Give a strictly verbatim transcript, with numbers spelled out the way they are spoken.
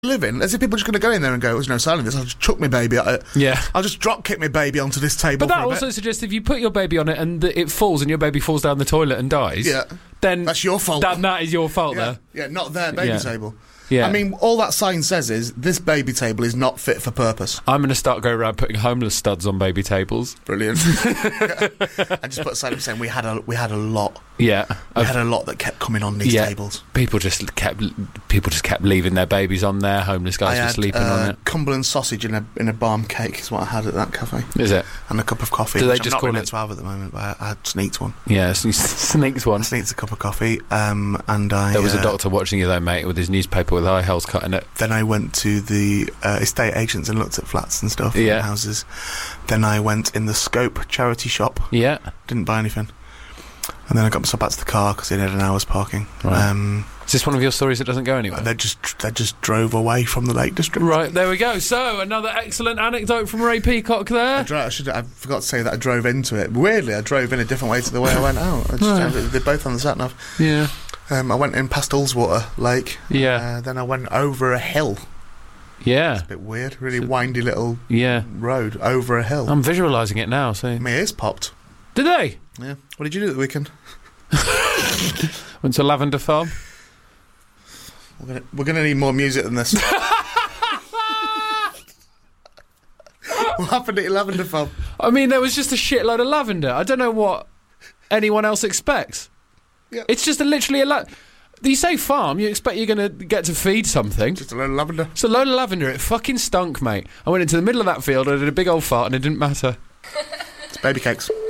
living, as if people are just going to go in there and go, there's no sign of this, I'll just chuck my baby at it. Yeah. I'll just drop kick my baby onto this table. But that for a also bit. suggests if you put your baby on it and the, it falls and your baby falls down the toilet and dies, Yeah. then that's your fault. That, that is your fault yeah. there. Yeah, not their baby Yeah. table. Yeah. I mean, all that sign says is, this baby table is not fit for purpose. I'm going to start going around putting homeless studs on baby tables. Brilliant. I just put a sign up saying we had a, we had a lot. Yeah. We had a lot that kept coming on these yeah. tables. People just kept people just kept leaving their babies on there. Homeless guys I were had, sleeping uh, on it. Cumberland sausage in a in a barm cake is what I had at that cafe. Is it? And a cup of coffee. Do they which just I'm not call really it- to have at the moment, but I, I had sneaked one. Yeah, sne- sneaked one. I sneaked a cup of coffee, um, and I. There was uh, a doctor watching you though, mate, with his newspaper with high holes cut in it. Then I went to the uh, estate agents and looked at flats and stuff, Yeah. and houses. Then I went in the Scope charity shop. Yeah. Didn't buy anything. And then I got myself back to the car because it had an hour's parking. Right. Um, Is this one of your stories that doesn't go anywhere? they just they just drove away from the Lake District. Right, there we go. So, another excellent anecdote from Ray Peacock there. I, dro- I should. I forgot to say that I drove into it. Weirdly, I drove in a different way to the way I went out. I just, Right. I- they're both on the sat nav. Yeah. Um, I went in past Ullswater Lake. Yeah. Uh, then I went over a hill. Yeah. A bit weird. Really windy little Yeah. road over a hill. I'm visualising it now, so... My ears popped. Did they? Yeah. What did you do at the weekend? Went to Lavender Farm. We're gonna, we're gonna need more music than this. What happened at your Lavender Farm? I mean, there was just a shitload of lavender. I don't know what anyone else expects. Yeah. It's just a, literally a... La- you say farm, you expect you're going to get to feed something. Just a load of lavender. It's a load of lavender. It fucking stunk, mate. I went into the middle of that field, I did a big old fart, and it didn't matter. It's baby cakes.